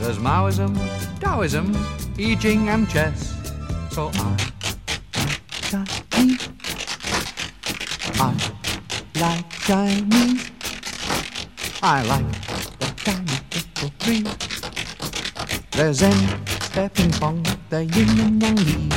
There's Maoism, Taoism, I Ching and chess. So Chinese. I like Chinese. I like the Chinese little tree. There's Zen, their ping pong, their yin and yang yi.